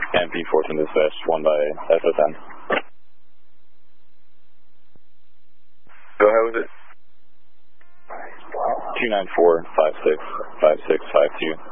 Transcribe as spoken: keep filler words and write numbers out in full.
M P fourteen dispatch, one by S S N. Go ahead with it. two nine four, five six, five six five two.